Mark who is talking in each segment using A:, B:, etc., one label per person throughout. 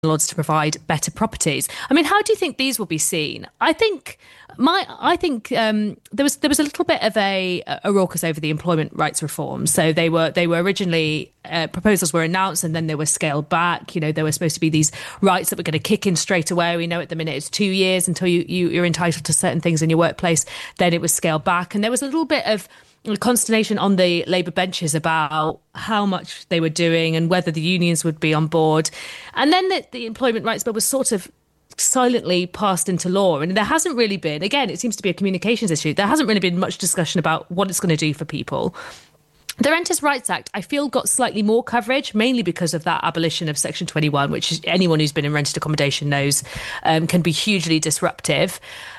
A: landlords to provide better properties. I mean, how do you think these will be seen? I think there was a little bit of a raucous over the employment rights reform. So they were originally proposals were announced and then they were scaled back. You know, there were supposed to be these rights that were going to kick in straight away. We know at the minute it's 2 years until you're entitled to certain things in your workplace. Then it was scaled back, and there was a little bit of consternation on the Labour benches about how much they were doing and whether the unions would be on board. And then the Employment Rights Bill was sort of silently passed into law. And there hasn't really been, again, it seems to be a communications issue. There hasn't really been much discussion about what it's going to do for people. The Renters' Rights Act, I feel, got slightly more coverage, mainly because of that abolition of Section 21, which anyone who's been in rented accommodation knows can be hugely disruptive.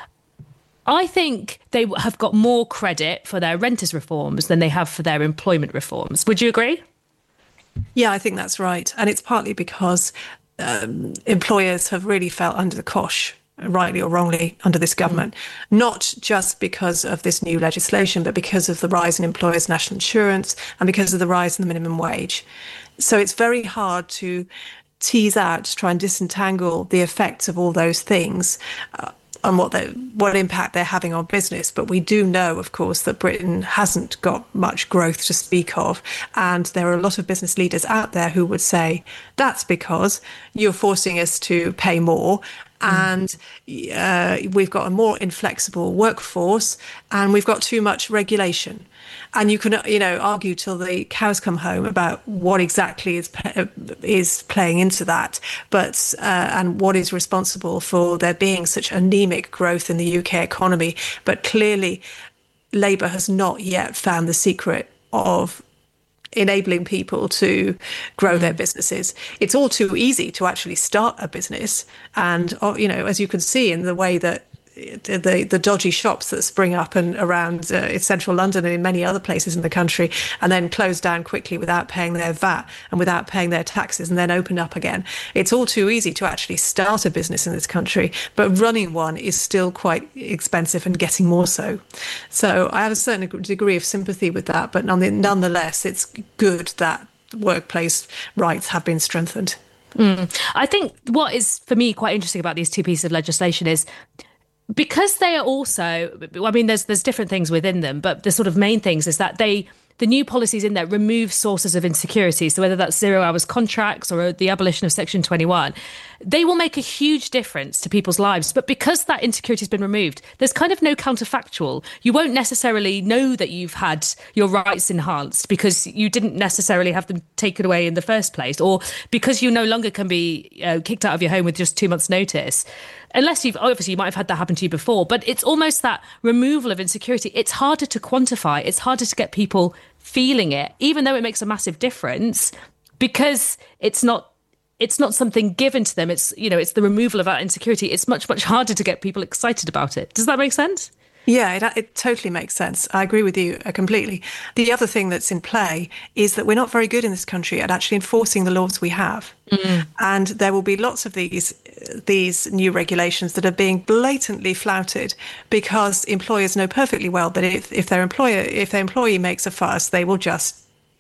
A: I think they have got more credit for their renters' reforms than they have for their employment reforms. Would you agree?
B: Yeah, I think that's right. And it's partly because employers have really felt under the cosh, rightly or wrongly, under this government, not just because of this new legislation, but because of the rise in employers' national insurance and because of the rise in the minimum wage. So it's very hard to tease out, to try and disentangle the effects of all those things and what impact they're having on business. But we do know, of course, that Britain hasn't got much growth to speak of. And there are a lot of business leaders out there who would say, that's because you're forcing us to pay more. And we've got a more inflexible workforce and we've got too much regulation. And you can, argue till the cows come home about what exactly is playing into that, but and what is responsible for there being such anemic growth in the UK economy. But clearly, Labour has not yet found the secret of enabling people to grow their businesses. It's all too easy to actually start a business. And, as you can see in the way that the dodgy shops that spring up and around central London and in many other places in the country, and then close down quickly without paying their VAT and without paying their taxes, and then open up again. It's all too easy to actually start a business in this country, but running one is still quite expensive and getting more so. So I have a certain degree of sympathy with that, but nonetheless, it's good that workplace rights have been strengthened.
A: I think what is, for me, quite interesting about these two pieces of legislation is because they are also, I mean, there's different things within them, but the sort of main things is that the new policies in there remove sources of insecurity. So whether that's 0 hours contracts or the abolition of Section 21, they will make a huge difference to people's lives. But because that insecurity has been removed, there's kind of no counterfactual. You won't necessarily know that you've had your rights enhanced because you didn't necessarily have them taken away in the first place, or because you no longer can be kicked out of your home with just 2 months' notice. Unless you might have had that happen to you before, but it's almost that removal of insecurity. It's harder to quantify. It's harder to get people feeling it, even though it makes a massive difference, because it's not something given to them. It's the removal of that insecurity. It's much, much harder to get people excited about it. Does that make sense?
B: Yeah, it totally makes sense. I agree with you completely. The other thing that's in play is that we're not very good in this country at actually enforcing the laws we have. And there will be lots of these new regulations that are being blatantly flouted because employers know perfectly well that if their employee makes a fuss, they will just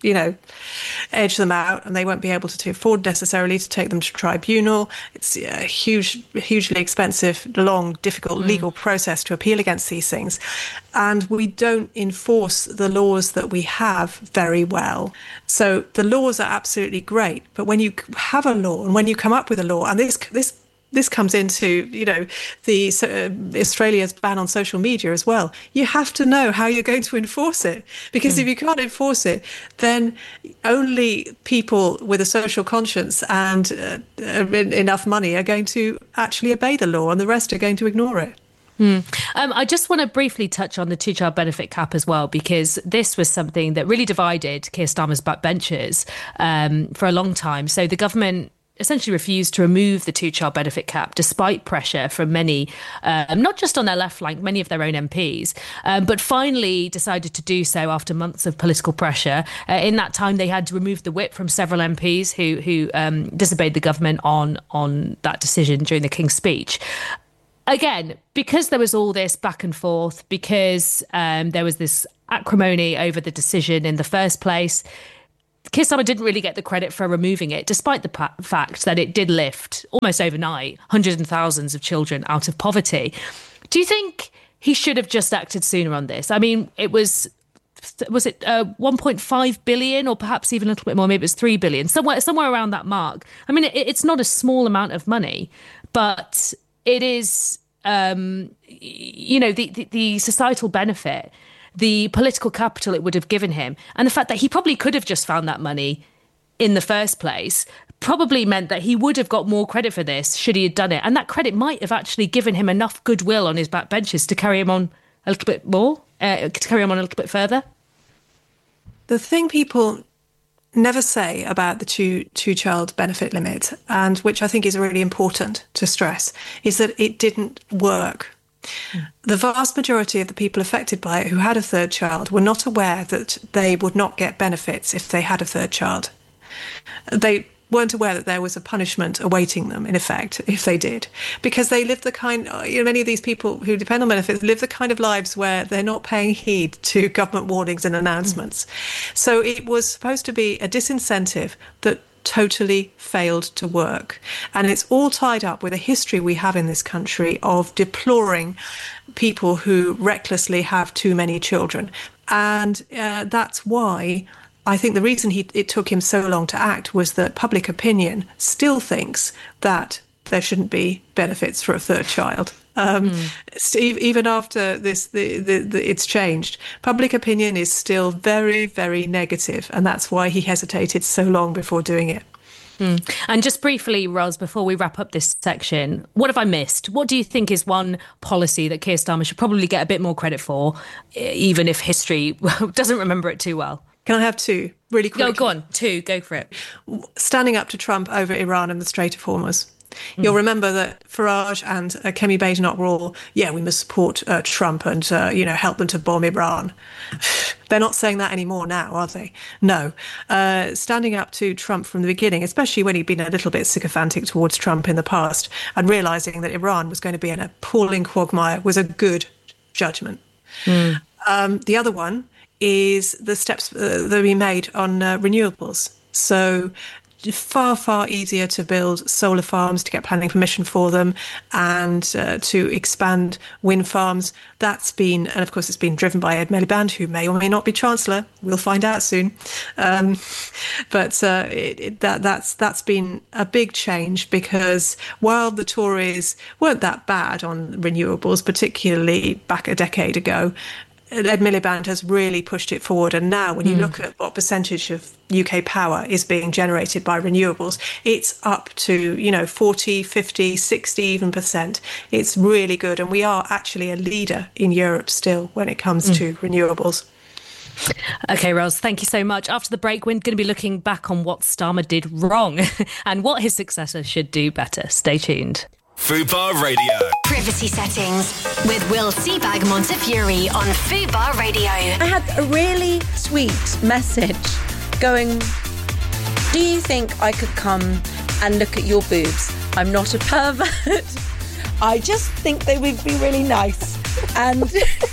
B: edge them out, and they won't be able to afford necessarily to take them to tribunal. It's a hugely expensive, long, difficult legal process to appeal against these things. And we don't enforce the laws that we have very well. So the laws are absolutely great, but when you have a law and when you come up with a law, and this comes into, Australia's ban on social media as well. You have to know how you're going to enforce it, because if you can't enforce it, then only people with a social conscience and enough money are going to actually obey the law, and the rest are going to ignore it.
A: I just want to briefly touch on the two-child benefit cap as well, because this was something that really divided Keir Starmer's backbenchers for a long time. So the government essentially refused to remove the two-child benefit cap despite pressure from many, not just on their left flank, many of their own MPs, but finally decided to do so after months of political pressure. In that time, they had removed the whip from several MPs who disobeyed the government on that decision during the King's Speech. Again, because there was all this back and forth, because there was this acrimony over the decision in the first place, Keir Starmer didn't really get the credit for removing it, despite the fact that it did lift almost overnight hundreds and thousands of children out of poverty. Do you think he should have just acted sooner on this? I mean, was it 1.5 billion, or perhaps even a little bit more? Maybe it was 3 billion, somewhere around that mark. I mean, it's not a small amount of money, but it is, the societal benefit, the political capital it would have given him, and the fact that he probably could have just found that money in the first place probably meant that he would have got more credit for this should he have done it. And that credit might have actually given him enough goodwill on his backbenchers to carry him on a little bit more, to carry him on a little bit further.
B: The thing people never say about the two-child benefit limit, and which I think is really important to stress, is that it didn't work. The vast majority of the people affected by it who had a third child were not aware that they would not get benefits if they had a third child. They weren't aware that there was a punishment awaiting them, in effect, if they did, because they lived the many of these people who depend on benefits live the kind of lives where they're not paying heed to government warnings and announcements. So it was supposed to be a disincentive that totally failed to work. And it's all tied up with a history we have in this country of deploring people who recklessly have too many children. And that's why I think the reason it took him so long to act was that public opinion still thinks that there shouldn't be benefits for a third child. Even after this, it's changed. Public opinion is still very, very negative, and that's why he hesitated so long before doing it.
A: And just briefly, Ros, before we wrap up this section, what have I missed? What do you think is one policy that Keir Starmer should probably get a bit more credit for, even if history doesn't remember it too well?
B: Can I have two really quickly?
A: Go on, two, go for it.
B: Standing up to Trump over Iran and the Strait of Hormuz. You'll remember that Farage and Kemi Badenoch were all, we must support Trump and, help them to bomb Iran. They're not saying that anymore now, are they? No. Standing up to Trump from the beginning, especially when he'd been a little bit sycophantic towards Trump in the past, and realising that Iran was going to be an appalling quagmire, was a good judgment. The other one is the steps that we made on renewables. So far, far easier to build solar farms, to get planning permission for them, and to expand wind farms. That's been, and of course it's been driven by Ed Miliband, who may or may not be Chancellor. We'll find out soon. But that's been a big change, because while the Tories weren't that bad on renewables, particularly back a decade ago, Ed Miliband has really pushed it forward. And now when you look at what percentage of UK power is being generated by renewables, it's up to, 40, 50, 60 even percent. It's really good. And we are actually a leader in Europe still when it comes to renewables.
A: OK, Ros, thank you so much. After the break, we're going to be looking back on what Starmer did wrong and what his successor should do better. Stay tuned.
C: Fubar Radio.
D: Privacy settings with Will Seabag Montefiore on Fubar Radio.
E: I had a really sweet message going, do you think I could come and look at your boobs? I'm not a pervert. I just think they would be really nice. And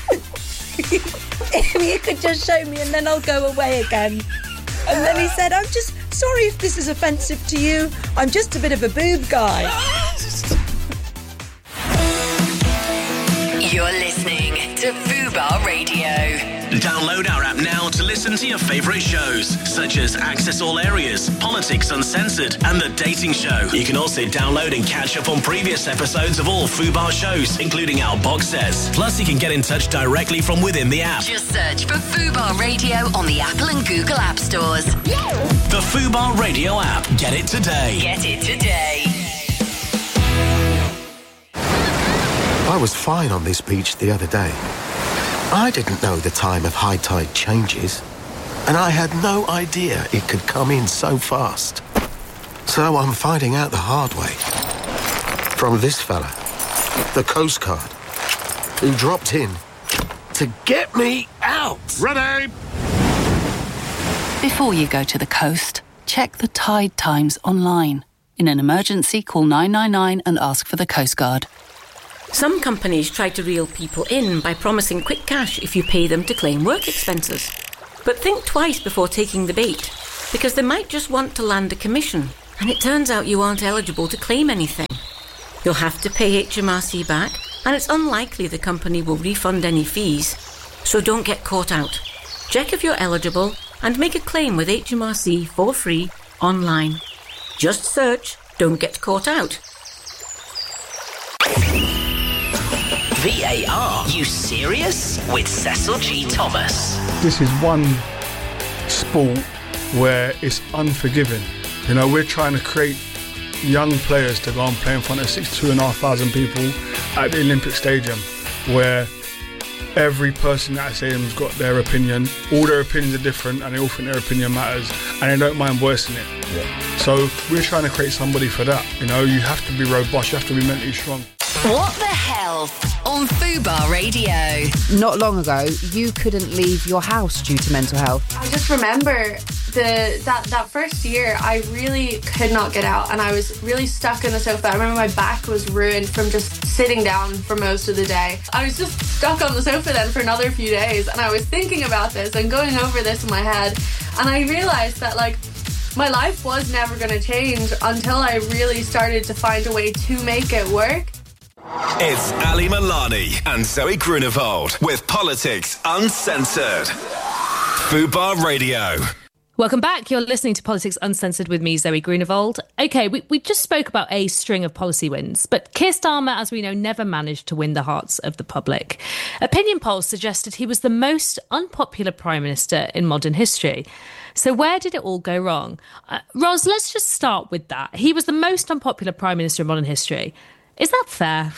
E: if you could just show me and then I'll go away again. And then he said, I'm just sorry if this is offensive to you. I'm just a bit of a boob guy.
D: You're listening to Fubar Radio.
C: Download our app now to listen to your favourite shows, such as Access All Areas, Politics Uncensored, and The Dating Show. You can also download and catch up on previous episodes of all Fubar shows, including our box sets. Plus, you can get in touch directly from within the app.
D: Just search for Fubar Radio on the Apple and Google App Stores.
C: The Fubar Radio app. Get it today.
D: Get it today.
F: I was fine on this beach the other day. I didn't know the time of high tide changes, and I had no idea it could come in so fast. So I'm finding out the hard way. From this fella, the Coast Guard, who dropped in to get me out.
G: Ready!
H: Before you go to the coast, check the tide times online. In an emergency, call 999 and ask for the Coast Guard.
I: Some companies try to reel people in by promising quick cash if you pay them to claim work expenses. But think twice before taking the bait. because they might just want to land a commission, and it turns out you aren't eligible to claim anything. You'll have to pay HMRC back, and it's unlikely the company will refund any fees, so don't get caught out. Check if you're eligible and make a claim with HMRC for free online. Just search "Don't Get Caught Out."
C: VAR, you serious? With Cecil G. Thomas.
G: This is one sport where it's unforgiving. You know, we're trying to create young players to go and play in front of 62,500 people at the Olympic Stadium, where every person at that stadium's got their opinion. All their opinions are different, and they all think their opinion matters, and they don't mind voicing it. Yeah. So we're trying to create somebody for that. You know, you have to be robust, you have to be mentally strong.
D: What the Health on Fubar Radio.
J: Not long ago, you couldn't leave your house due to mental health.
K: I just remember that first year, I really could not get out, and I was really stuck in the sofa. I remember my back was ruined from just sitting down for most of the day. I was just stuck on the sofa then for another few days, and I was thinking about this and going over this in my head, and I realised that, like, my life was never going to change until I really started to find a way to make it work.
C: It's Ali Milani and Zoe Grunewald with Politics Uncensored. Fubar Radio.
A: Welcome back. You're listening to Politics Uncensored with me, Zoe Grunewald. OK, we just spoke about a string of policy wins, but Keir Starmer, as we know, never managed to win the hearts of the public. Opinion polls suggested he was the most unpopular Prime Minister in modern history. So where did it all go wrong? Ros, let's just start with that. He was the most unpopular Prime Minister in modern history. Is that fair?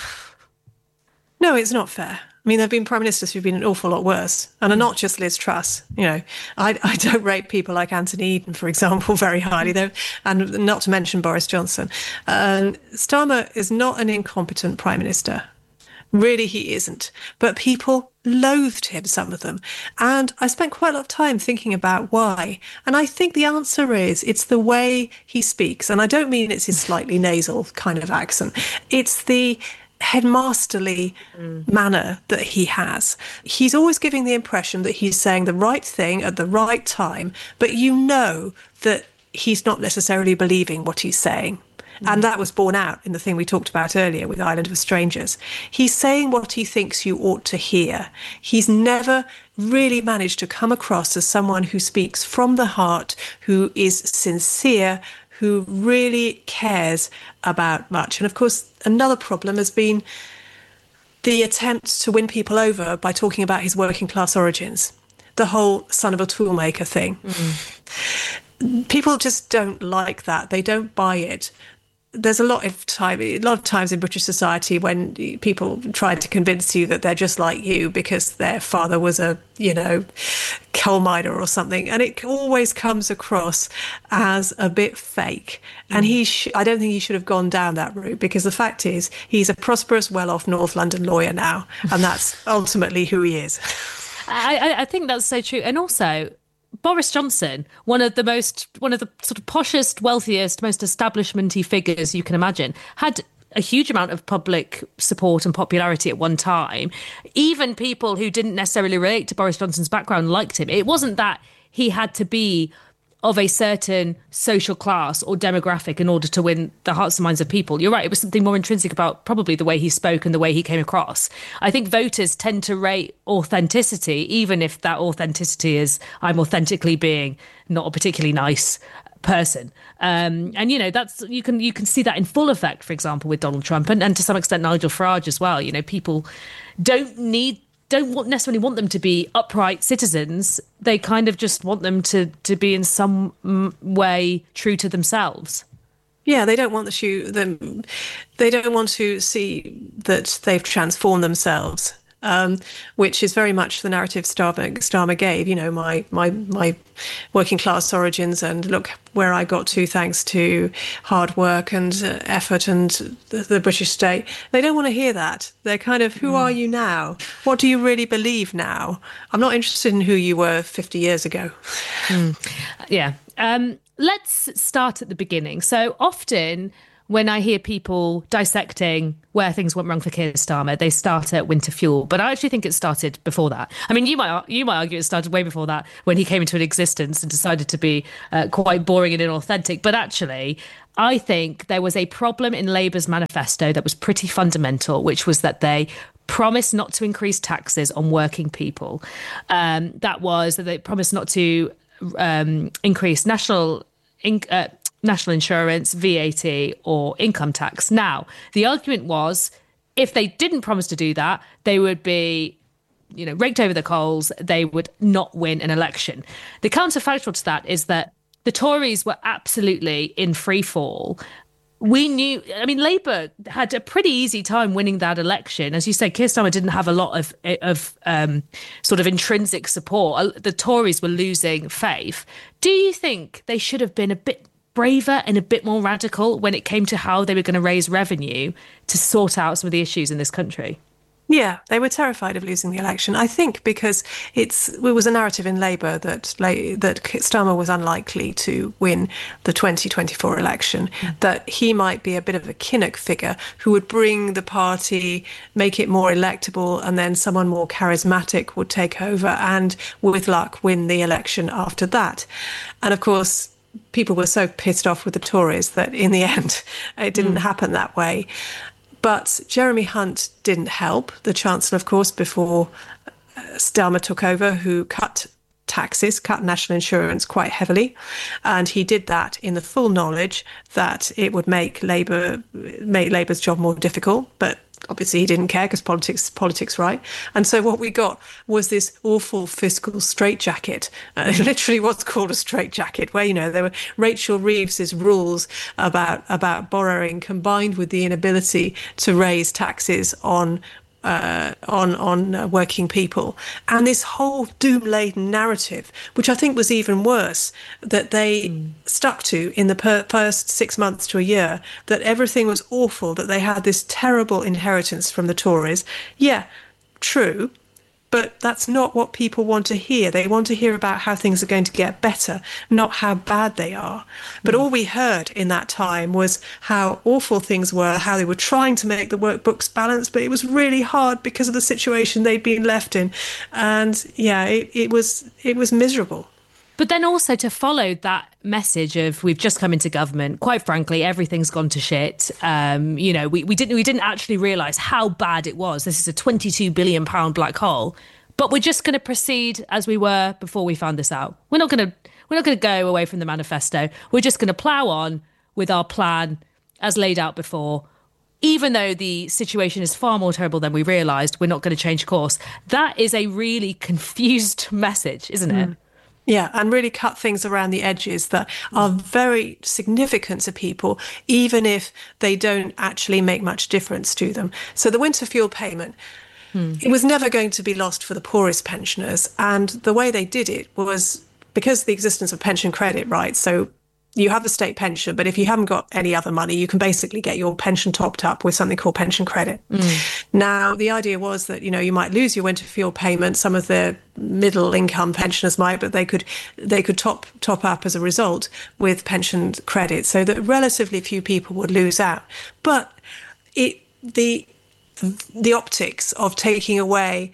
B: No, it's not fair. I mean, there have been prime ministers who've been an awful lot worse, and are not just Liz Truss. You know, I don't rate people like Anthony Eden, for example, very highly, though, and not to mention Boris Johnson. Starmer is not an incompetent prime minister. Really, he isn't. But people loathed him, some of them. And I spent quite a lot of time thinking about why. And I think the answer is it's the way he speaks. And I don't mean it's his slightly nasal kind of accent. It's the headmasterly manner that he has. He's always giving the impression that he's saying the right thing at the right time, but you know that he's not necessarily believing what he's saying. And that was borne out in the thing we talked about earlier with Island of Strangers. He's saying what he thinks you ought to hear. He's never really managed to come across as someone who speaks from the heart, who is sincere, who really cares about much. And of course, another problem has been the attempt to win people over by talking about his working class origins, the whole son of a toolmaker thing. People just don't like that. They don't buy it. There's a lot of times in British society when people try to convince you that they're just like you because their father was a, coal miner or something, and it always comes across as a bit fake. And I don't think he should have gone down that route, because the fact is he's a prosperous, well-off North London lawyer now, and that's ultimately who he is.
A: I think that's so true. And also, Boris Johnson, one of the sort of poshest, wealthiest, most establishmenty figures you can imagine, had a huge amount of public support and popularity at one time. Even people who didn't necessarily relate to Boris Johnson's background liked him. It wasn't that he had to be of a certain social class or demographic in order to win the hearts and minds of people. You're right, it was something more intrinsic about probably the way he spoke and the way he came across. I think voters tend to rate authenticity, even if that authenticity is I'm authentically being not a particularly nice person. And that's you can see that in full effect, for example, with Donald Trump and to some extent Nigel Farage as well. People don't necessarily want them to be upright citizens. They kind of just want them to be in some way true to themselves.
B: Yeah, they don't want they don't want to see that they've transformed themselves, which is very much the narrative Starmer gave. My working class origins, and look where I got to thanks to hard work and effort and the British state. They don't want to hear that. They're kind of, who are you now? What do you really believe now? I'm not interested in who you were 50 years ago.
A: Yeah. Let's start at the beginning. So often when I hear people dissecting where things went wrong for Keir Starmer, they start at winter fuel. But I actually think it started before that. I mean, you might argue it started way before that, when he came into an existence and decided to be quite boring and inauthentic. But actually, I think there was a problem in Labour's manifesto that was pretty fundamental, which was that they promised not to increase taxes on working people. That they promised not to increase national insurance, VAT, or income tax. Now, the argument was, if they didn't promise to do that, they would be, raked over the coals. They would not win an election. The counterfactual to that is that the Tories were absolutely in free fall. Labour had a pretty easy time winning that election. As you said, Keir Starmer didn't have a lot of sort of intrinsic support. The Tories were losing faith. Do you think they should have been a bit braver and a bit more radical when it came to how they were going to raise revenue to sort out some of the issues in this country?
B: Yeah, they were terrified of losing the election. I think because it was a narrative in Labour that Starmer was unlikely to win the 2024 election, that he might be a bit of a Kinnock figure who would bring the party, make it more electable, and then someone more charismatic would take over and, with luck, win the election after that. And of course, people were so pissed off with the Tories that in the end, it didn't happen that way. But Jeremy Hunt didn't help, the Chancellor, of course, before Starmer took over, who cut taxes, cut national insurance quite heavily. And he did that in the full knowledge that it would make Labour's job more difficult. But obviously he didn't care, because politics, right? And so what we got was this awful fiscal straitjacket, literally what's called a straitjacket, where, there were Rachel Reeves's rules about borrowing combined with the inability to raise taxes on working people, and this whole doom-laden narrative, which I think was even worse, that they stuck to in the first 6 months to a year, that everything was awful, that they had this terrible inheritance from the Tories. Yeah, true. But that's not what people want to hear. They want to hear about how things are going to get better, not how bad they are. But all we heard in that time was how awful things were, how they were trying to make the workbooks balanced, but it was really hard because of the situation they'd been left in. And yeah, it was miserable.
A: But then also to follow that message of we've just come into government, quite frankly, everything's gone to shit. We didn't actually realise how bad it was. This is a £22 billion black hole, but we're just going to proceed as we were before we found this out. We're not going to go away from the manifesto. We're just going to plough on with our plan as laid out before. Even though the situation is far more terrible than we realised, we're not going to change course. That is a really confused message, isn't it?
B: Yeah, and really cut things around the edges that are very significant to people, even if they don't actually make much difference to them. So the winter fuel payment, it was never going to be lost for the poorest pensioners. And the way they did it was because of the existence of pension credit, right? So you have the state pension, but if you haven't got any other money, you can basically get your pension topped up with something called pension credit. Now, the idea was that, you might lose your winter fuel payment. Some of the middle income pensioners might, but they could top up as a result with pension credit, so that relatively few people would lose out. But the optics of taking away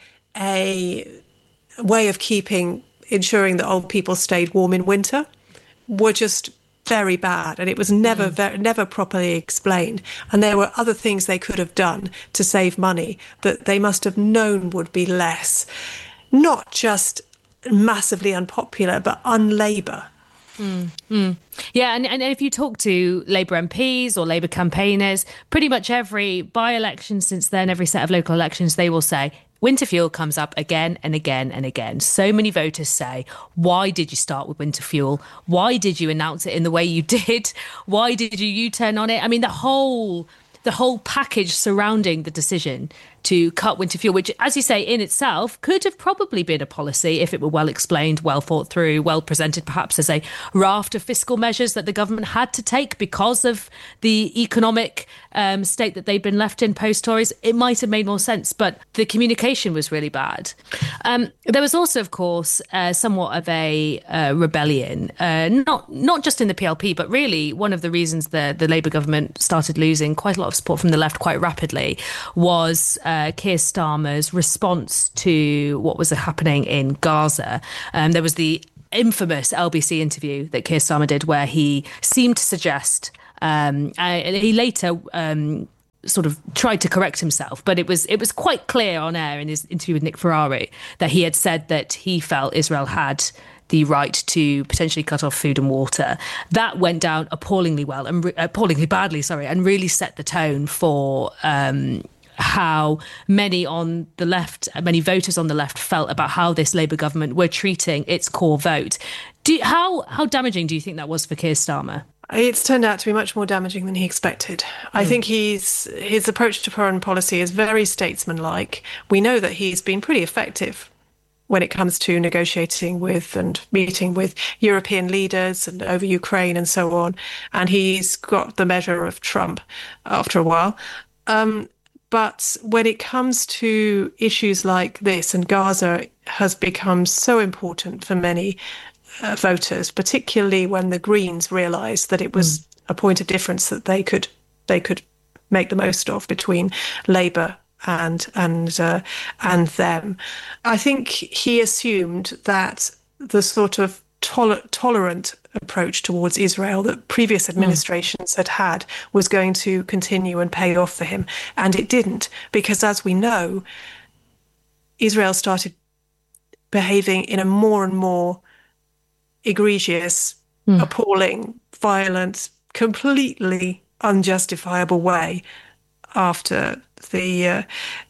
B: a way of ensuring that old people stayed warm in winter were just very bad, and it was never properly explained. And there were other things they could have done to save money that they must have known would be less, not just massively unpopular, but un-Labour.
A: Yeah, and if you talk to Labour MPs or Labour campaigners, pretty much every by-election since then, every set of local elections, they will say, winter fuel comes up again and again and again. So many voters say, why did you start with winter fuel? Why did you announce it in the way you did? Why did you U-turn on it? I mean, the whole package surrounding the decision to cut winter fuel, which, as you say, in itself could have probably been a policy if it were well explained, well thought through, well presented, perhaps as a raft of fiscal measures that the government had to take because of the economic state that they'd been left in post-Tories. It might have made more sense, but the communication was really bad. There was also, of course, somewhat of a rebellion, not just in the PLP, but really one of the reasons the Labour government started losing quite a lot of support from the left quite rapidly was Keir Starmer's response to what was happening in Gaza. There was the infamous LBC interview that Keir Starmer did where he seemed to suggest, he later sort of tried to correct himself, but it was quite clear on air in his interview with Nick Ferrari that he had said that he felt Israel had the right to potentially cut off food and water. That went down appallingly badly, and really set the tone for how many voters on the left felt about how this Labour government were treating its core vote. How damaging do you think that was for Keir Starmer?
B: It's turned out to be much more damaging than he expected. I think his approach to foreign policy is very statesmanlike. We know that he's been pretty effective when it comes to negotiating with and meeting with European leaders and over Ukraine and so on. And he's got the measure of Trump after a while. But when it comes to issues like this, and Gaza has become so important for many voters, particularly when the Greens realised that it was a point of difference that they could make the most of between Labour and them. I think he assumed that the sort of tolerant approach towards Israel that previous administrations had was going to continue and pay off for him. And it didn't, because as we know, Israel started behaving in a more and more egregious, appalling, violent, completely unjustifiable way after the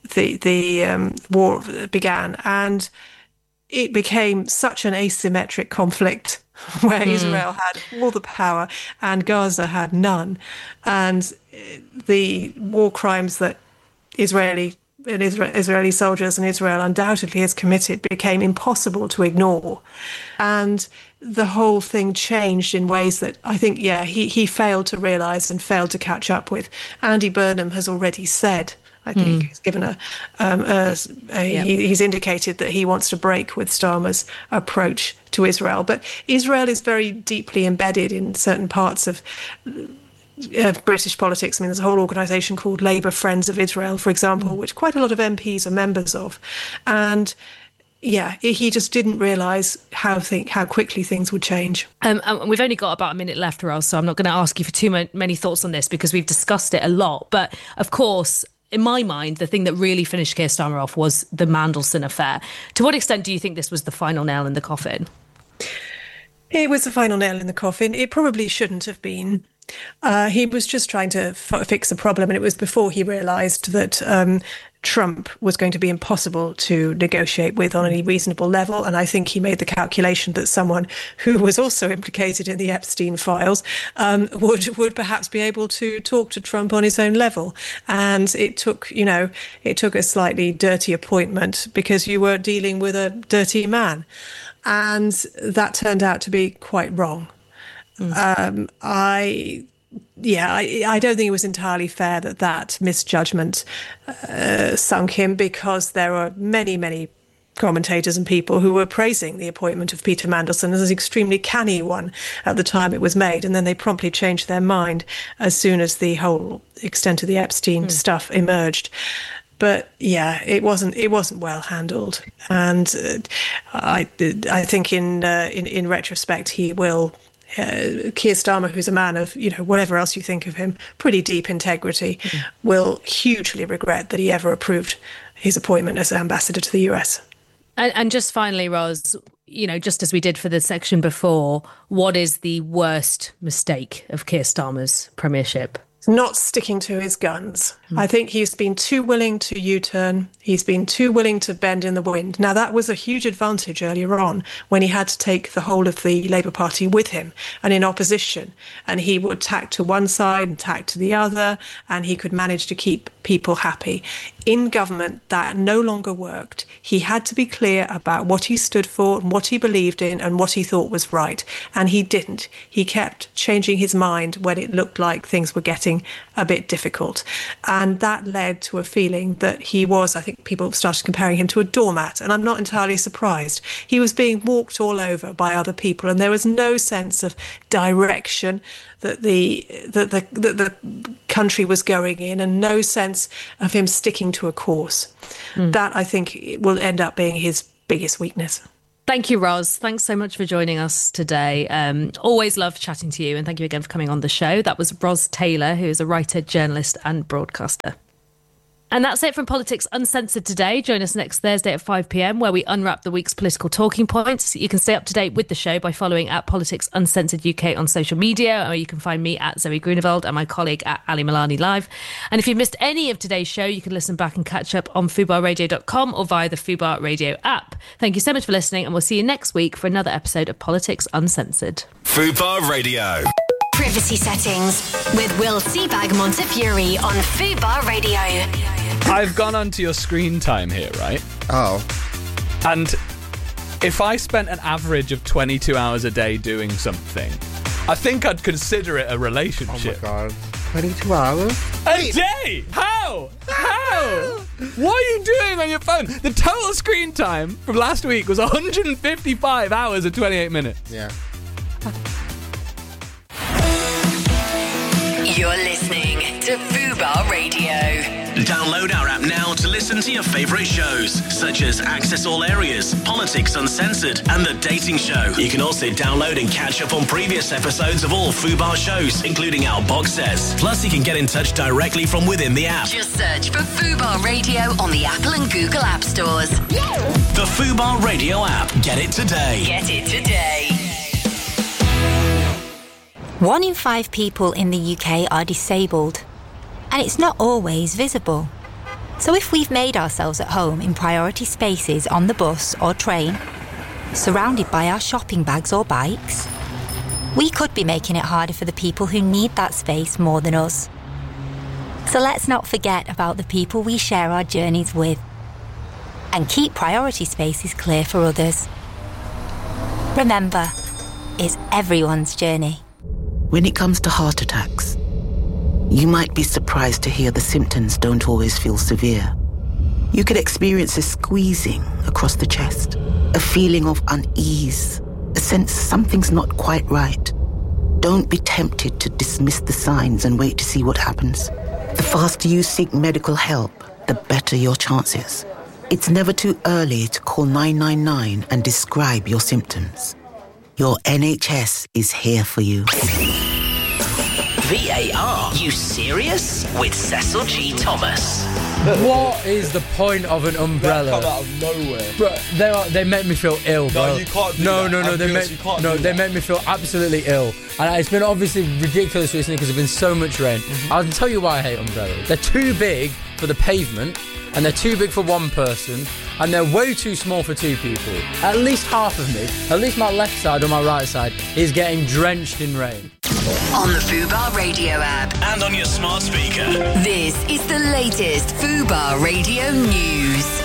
B: war began. And it became such an asymmetric conflict where Israel had all the power and Gaza had none. And the war crimes that Israeli soldiers and Israel undoubtedly has committed became impossible to ignore. And the whole thing changed in ways that I think, he failed to realise and failed to catch up with. Andy Burnham has already said, I think he's given he's indicated that he wants to break with Starmer's approach to Israel. But Israel is very deeply embedded in certain parts of British politics. I mean, there's a whole organisation called Labour Friends of Israel, for example, which quite a lot of MPs are members of. And he just didn't realise how quickly things would change.
A: And we've only got about a minute left, Roz, so I'm not going to ask you for too many thoughts on this because we've discussed it a lot. But of course, in my mind, the thing that really finished Keir Starmer off was the Mandelson affair. To what extent do you think this was the final nail in the coffin?
B: It was the final nail in the coffin. It probably shouldn't have been. He was just trying to fix the problem, and it was before he realised that Trump was going to be impossible to negotiate with on any reasonable level. And I think he made the calculation that someone who was also implicated in the Epstein files would perhaps be able to talk to Trump on his own level. And it took a slightly dirty appointment because you were dealing with a dirty man. And that turned out to be quite wrong. I don't think it was entirely fair that misjudgment sunk him, because there were many commentators and people who were praising the appointment of Peter Mandelson as an extremely canny one at the time it was made, and then they promptly changed their mind as soon as the whole extent of the Epstein stuff emerged. But it wasn't well handled, and I think in retrospect he will. Keir Starmer, who's a man of, whatever else you think of him, pretty deep integrity, will hugely regret that he ever approved his appointment as ambassador to the US.
A: And just finally, Roz, just as we did for the section before, what is the worst mistake of Keir Starmer's premiership?
B: Not sticking to his guns. I think he's been too willing to U-turn. He's been too willing to bend in the wind. Now, that was a huge advantage earlier on when he had to take the whole of the Labour Party with him and in opposition. And he would tack to one side and tack to the other, and he could manage to keep people happy. in government that no longer worked. He had to be clear about what he stood for and what he believed in and what he thought was right. And he didn't. He kept changing his mind when it looked like things were getting a bit difficult. And that led to a feeling that he was, I think people started comparing him to a doormat. And I'm not entirely surprised. He was being walked all over by other people, and there was no sense of direction that the country was going in, and no sense of him sticking to a course. That, I think, will end up being his biggest weakness.
A: Thank you, Ros. Thanks so much for joining us today. Always love chatting to you, and thank you again for coming on the show. That was Ros Taylor, who is a writer, journalist and broadcaster. And that's it from Politics Uncensored today. Join us next Thursday at 5 p.m, where we unwrap the week's political talking points. You can stay up to date with the show by following at Politics Uncensored UK on social media, or you can find me at Zoe Grunewald and my colleague at Ali Milani Live. And if you missed any of today's show, you can listen back and catch up on fubarradio.com or via the Fubar Radio app. Thank you so much for listening, and we'll see you next week for another episode of Politics Uncensored.
C: Fubar Radio.
D: Privacy settings with Will Seabag Montefiore on Fubar Radio.
L: I've gone onto your screen time here, right?
M: Oh.
L: And if I spent an average of 22 hours a day doing something, I think I'd consider it a relationship.
M: Oh my God. 22 hours?
L: A day? How? What are you doing on your phone? The total screen time from last week was 155 hours and 28 minutes.
M: Yeah.
D: You're listening to Fubar Radio.
C: Download our app now to listen to your favourite shows, such as Access All Areas, Politics Uncensored, and The Dating Show. You can also download and catch up on previous episodes of all Fubar shows, including our box sets. Plus, you can get in touch directly from within the app.
D: Just search for Fubar Radio on the Apple and Google App Stores.
C: The Fubar Radio app. Get it today.
D: Get it today. 1 in 5 people in the UK are disabled, and it's not always visible. So if we've made ourselves at home in priority spaces on the bus or train, surrounded by our shopping bags or bikes, we could be making it harder for the people who need that space more than us. So let's not forget about the people we share our journeys with, and keep priority spaces clear for others. Remember, it's everyone's journey.
N: When it comes to heart attacks, you might be surprised to hear the symptoms don't always feel severe. You could experience a squeezing across the chest, a feeling of unease, a sense something's not quite right. Don't be tempted to dismiss the signs and wait to see what happens. The faster you seek medical help, the better your chances. It's never too early to call 999 and describe your symptoms. Your NHS is here for you.
C: VAR, you serious? With Cecil G. Thomas.
O: What is the point of an umbrella?
P: That come out of nowhere.
O: Bro, they make me feel ill, bro.
P: No, you can't do that.
O: They make me feel absolutely ill. And it's been obviously ridiculous recently because there's been so much rain. I'll tell you why I hate umbrellas. They're too big for the pavement, and they're too big for one person, and they're way too small for two people. At least half of me, at least my left side or my right side, is getting drenched in rain.
D: On the Fubar Radio app.
C: And on your smart speaker.
D: This is the latest Fubar Radio news.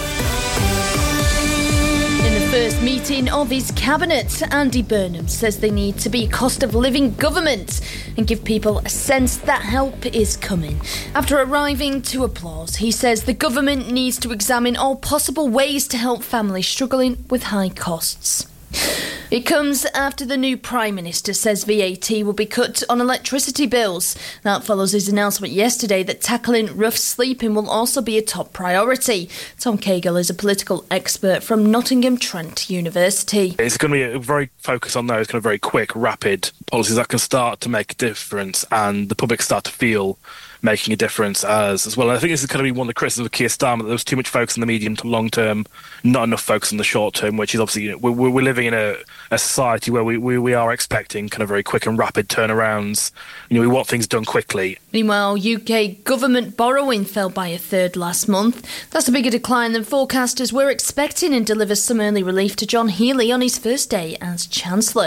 Q: In the first meeting of his cabinet, Andy Burnham says they need to be a cost of living government and give people a sense that help is coming. After arriving to applause, he says the government needs to examine all possible ways to help families struggling with high costs. It comes after the new Prime Minister says VAT will be cut on electricity bills. That follows his announcement yesterday that tackling rough sleeping will also be a top priority. Tom Cagle is a political expert from Nottingham Trent University.
R: It's going to be a very focus on those kind of very quick, rapid policies that can start to make a difference and the public start to feel making a difference as well. And I think this is going to be one of the criticisms of Keir Starmer, that there was too much focus on the medium to long term, not enough focus on the short term, which is obviously, we're living in a society where we are expecting kind of very quick and rapid turnarounds. We want things done quickly.
Q: Meanwhile, UK government borrowing fell by a third last month. That's a bigger decline than forecasters were expecting and delivers some early relief to John Healey on his first day as Chancellor.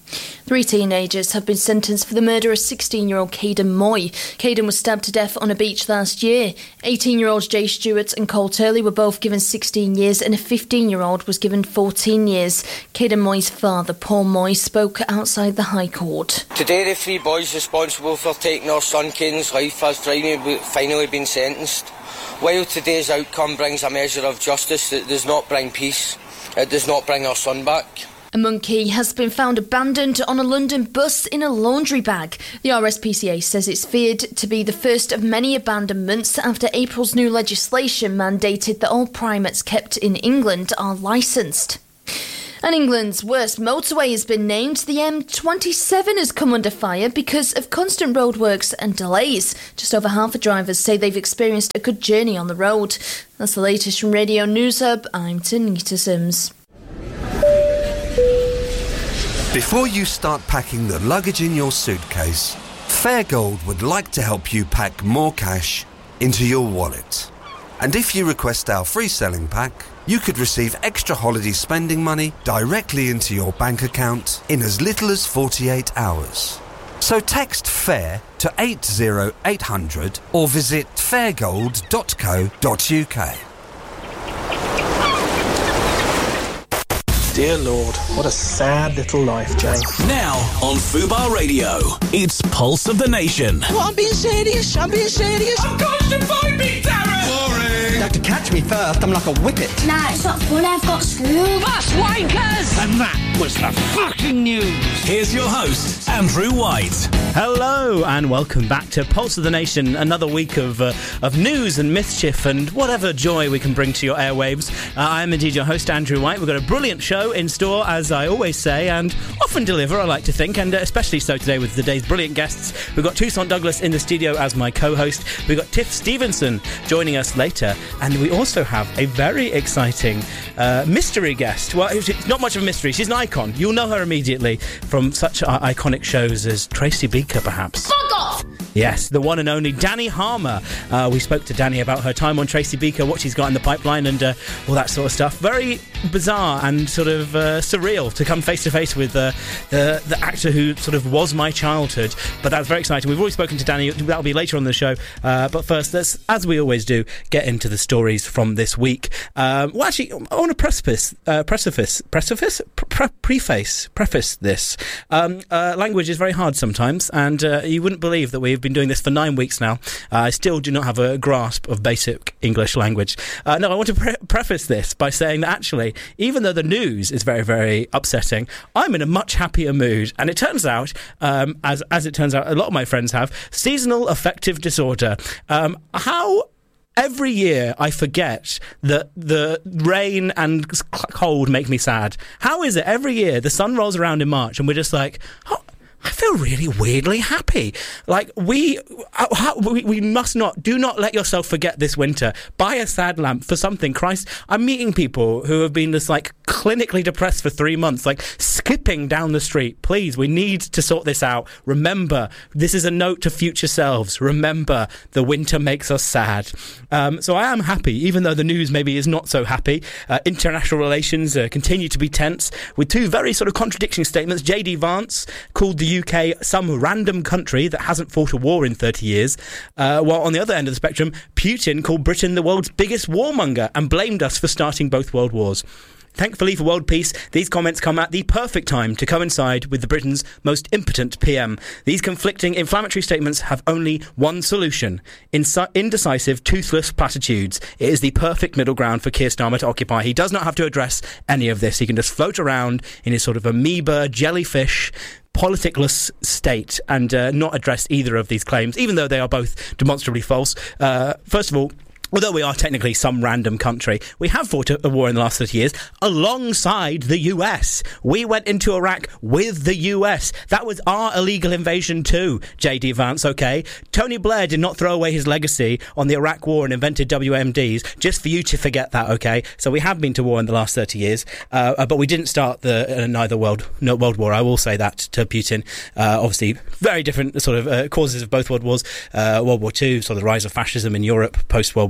Q: 3 teenagers have been sentenced for the murder of 16-year-old Caden Moy. Caden was stabbed to death on a beach last year. 18-year-olds Jay Stewart and Cole Turley were both given 16 years and a 15-year-old was given 14 years. Caden Moy's father, Paul Moy, spoke outside the High Court.
S: Today the 3 boys responsible for taking our son Caden's life has finally been sentenced. While today's outcome brings a measure of justice, it does not bring peace. It does not bring our son back.
Q: A monkey has been found abandoned on a London bus in a laundry bag. The RSPCA says it's feared to be the first of many abandonments after April's new legislation mandated that all primates kept in England are licensed. And England's worst motorway has been named. The M27 has come under fire because of constant roadworks and delays. Just over half of drivers say they've experienced a good journey on the road. That's the latest from Radio News Hub. I'm Tanita Sims.
T: Before you start packing the luggage in your suitcase, Fairgold would like to help you pack more cash into your wallet. And if you request our free selling pack, you could receive extra holiday spending money directly into your bank account in as little as 48 hours. So text FAIR to 80800 or visit fairgold.co.uk.
U: Dear Lord, what a sad little life, Jane.
C: Now on Fubar Radio, it's Pulse of the Nation.
V: Well, I'm being serious. I'm constipated me, Darren!
U: Boring! You have to catch me first. I'm like a whippet.
V: Nah, it's not fun. I've got school. Bus wankers!
C: And that was the fucking news. Here's your host, Andrew White.
W: Hello and welcome back to Pulse of the Nation. Another week of news and mischief and whatever joy we can bring to your airwaves. I am indeed your host, Andrew White. We've got a brilliant show in store, as I always say, and often deliver, I like to think, and especially so today with today's brilliant guests. We've got Toussaint Douglas in the studio as my co-host. We've got Tiff Stevenson joining us later, and we also have a very exciting mystery guest. Well, it's not much of a mystery. She's an icon. You'll know her immediately from such iconic shows as Tracy Beaker, perhaps.
V: Fuck off!
W: Yes, the one and only Danny Harmer. We spoke to Danny about her time on Tracy Beaker, what she's got in the pipeline, and all that sort of stuff. Very bizarre and sort of surreal to come face to face with the actor who sort of was my childhood. But that's very exciting. We've already spoken to Danny. That'll be later on the show. But first, let's, as we always do, get into the stories from this week. Well, actually, I want to preface this. Language is very hard sometimes, and you wouldn't believe that we've been doing this for 9 weeks now. I still do not have a grasp of basic English language. No, I want to preface this by saying that actually, even though the news is very, very upsetting, I'm in a much happier mood. And it turns out, as it turns out, a lot of my friends have seasonal affective disorder. How every year I forget that the rain and cold make me sad. How is it every year the sun rolls around in March and we're just like, oh, I feel really weirdly happy. Like, we must not, do not let yourself forget this winter. Buy a sad lamp for something. Christ, I'm meeting people who have been just like clinically depressed for 3 months, like skipping down the street. Please, we need to sort this out. Remember, this is a note to future selves. Remember, the winter makes us sad. So I am happy, even though the news maybe is not so happy. International relations continue to be tense, with two very sort of contradicting statements. J.D. Vance called the UK some random country that hasn't fought a war in 30 years, while on the other end of the spectrum, Putin called Britain the world's biggest warmonger and blamed us for starting both world wars. Thankfully for world peace, these comments come at the perfect time to coincide with the Britain's most impotent PM. These conflicting, inflammatory statements have only one solution: indecisive, toothless platitudes. It is the perfect middle ground for Keir Starmer to occupy. He does not have to address any of this. He can just float around in his sort of amoeba, jellyfish, politicless state and not address either of these claims, even though they are both demonstrably false. First of all, although we are technically some random country, we have fought a war in the last 30 years alongside the US. We went into Iraq with the US. That was our illegal invasion too, J.D. Vance, okay? Tony Blair did not throw away his legacy on the Iraq war and invented WMDs just for you to forget that, okay? So we have been to war in the last 30 years, but we didn't start neither world war. I will say that to Putin. Obviously, very different sort of causes of both world wars. World War II, so the rise of fascism in Europe, post-World War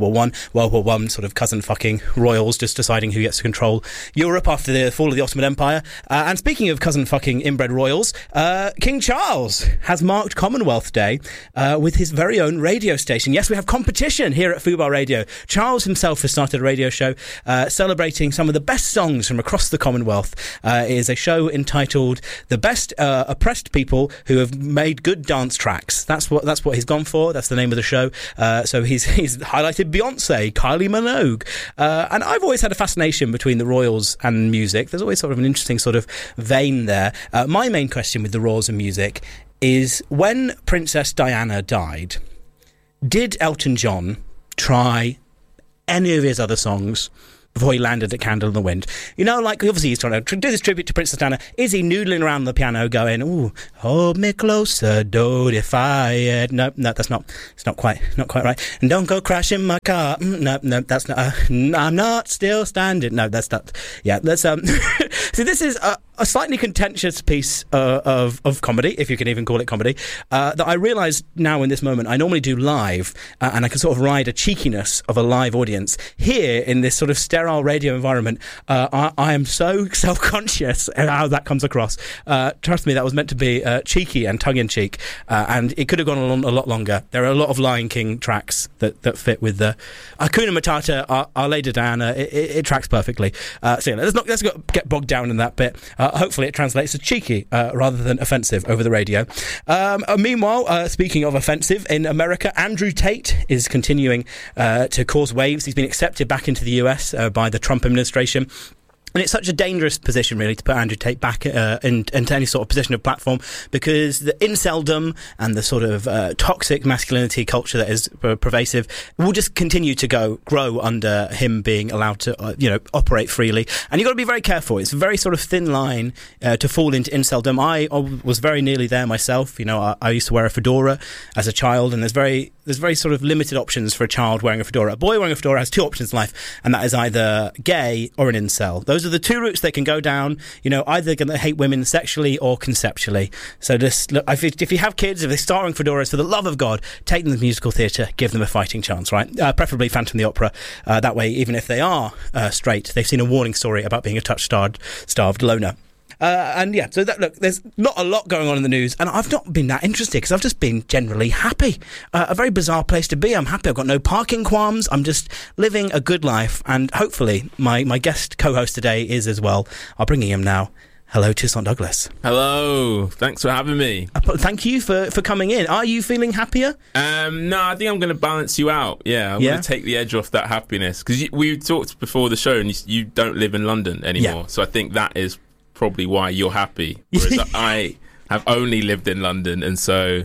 W: War One, World War One, sort of cousin fucking royals just deciding who gets to control Europe after the fall of the Ottoman Empire. And speaking of cousin fucking inbred royals, King Charles has marked Commonwealth Day with his very own radio station. Yes, we have competition here at Fubar Radio. Charles himself has started a radio show celebrating some of the best songs from across the Commonwealth. It is a show entitled The Best Oppressed People Who Have Made Good Dance Tracks. That's what he's gone for. That's the name of the show. So he's highlighted Beyonce, Kylie Minogue, and I've always had a fascination between the royals and music. There's always sort of an interesting sort of vein there. My main question with the royals and music is, when Princess Diana died, did Elton John try any of his other songs before he landed at Candle in the Wind? You know, like, obviously he's trying to do this tribute to Princess Diana. Is he noodling around the piano going, ooh, hold me closer, dotify it? No, that's not, it's not quite right. And don't go crashing my car. No, that's not, I'm not still standing. No, that's not, yeah, let's, see, this is a slightly contentious piece of comedy, if you can even call it comedy, that I realise now in this moment I normally do live, and I can sort of ride a cheekiness of a live audience. Here, in this sort of sterile radio environment, I am so self-conscious of how that comes across. Trust me, that was meant to be cheeky and tongue-in-cheek, and it could have gone on a lot longer. There are a lot of Lion King tracks that fit with the Hakuna Matata, Our Lady Diana. It tracks perfectly. So yeah, let's not get bogged down in that bit. Hopefully it translates as cheeky rather than offensive over the radio. Meanwhile, speaking of offensive, in America, Andrew Tate is continuing to cause waves. He's been accepted back into the US by the Trump administration. And it's such a dangerous position, really, to put Andrew Tate back into any sort of position of platform, because the inceldom and the sort of toxic masculinity culture that is pervasive will just continue to grow under him being allowed to, operate freely. And you've got to be very careful. It's a very sort of thin line to fall into inceldom. I was very nearly there myself. You know, I used to wear a fedora as a child, and there's very sort of limited options for a child wearing a fedora. A boy wearing a fedora has two options in life, and that is either gay or an incel. Those are the two routes they can go down. You know, either going to hate women sexually or conceptually. So just look, if you have kids, if they're starring fedoras, for the love of God, take them to the musical theatre, give them a fighting chance, right? Preferably Phantom the Opera. That way, even if they are straight, they've seen a warning story about being a touch-starved loner. And yeah, so look, there's not a lot going on in the news, and I've not been that interested because I've just been generally happy. A very bizarre place to be. I'm happy. I've got no parking qualms. I'm just living a good life, and hopefully my guest co-host today is as well. I'll bring him now. Hello, Toussaint Douglas.
E: Hello. Thanks for having me.
W: Thank you for coming in. Are you feeling happier?
E: No, I think I'm going to balance you out. Yeah, I'm going to take the edge off that happiness, because we talked before the show, and you don't live in London anymore. Yeah. So I think that is probably why you're happy, whereas I have only lived in London, and so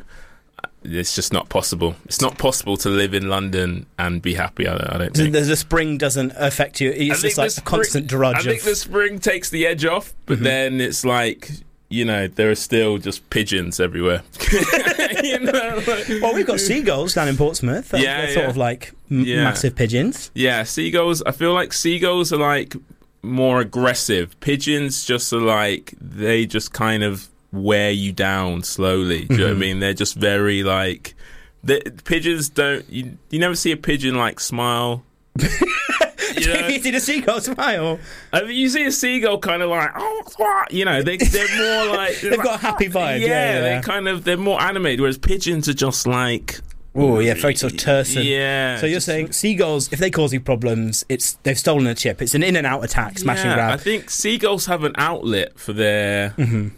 E: it's just not possible. It's not possible to live in London and be happy. I don't think.
W: The spring doesn't affect you. It's just like a constant drudge.
E: I think the spring takes the edge off, but then it's like, there are still just pigeons everywhere.
W: Well, we've got seagulls down in Portsmouth. They're sort of like massive pigeons.
E: Yeah, seagulls. I feel like seagulls are like more aggressive. Pigeons just are like, they just kind of wear you down slowly. Do you know what I mean? They're just very like, pigeons don't, you never see a pigeon like smile.
W: You see the seagull smile?
E: You see a seagull kind of like, they're more like,
W: they've got a happy vibe. Yeah.
E: They're more animated, whereas pigeons are just like,
W: oh yeah, very sort of terse.
E: Yeah.
W: So you're saying seagulls, if they cause you problems, they've stolen a chip. It's an in and out attack, smash and grab.
E: I think seagulls have an outlet for their